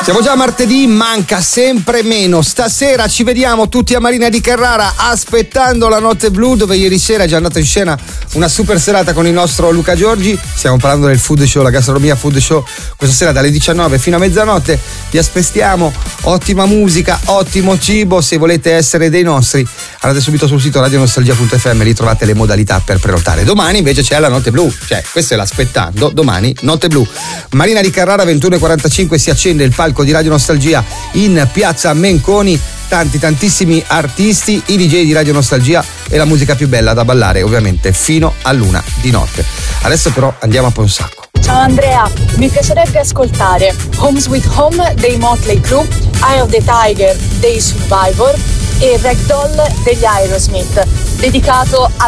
Siamo già martedì, manca sempre meno. Stasera ci vediamo tutti a Marina di Carrara aspettando la Notte Blu, dove ieri sera è già andata in scena una super serata con il nostro Luca Giorgi. Stiamo parlando del food show, la gastronomia food show, questa sera dalle 19 fino a mezzanotte. Vi aspettiamo, ottima musica, ottimo cibo. Se volete essere dei nostri, andate subito sul sito radionostalgia.fm, lì trovate le modalità per prenotare. Domani invece c'è la Notte Blu, cioè questo è l'aspettando, domani Notte Blu. Marina di Carrara 21:45 si accende il palco di Radio Nostalgia in piazza Menconi, tantissimi artisti, i DJ di Radio Nostalgia e la musica più bella da ballare ovviamente fino all'1 di notte. Adesso però andiamo a Ponsacco. Ciao Andrea, mi piacerebbe ascoltare Home Sweet Home dei Motley Crue, Eye of the Tiger dei Survivor e Ragdoll degli Aerosmith, dedicato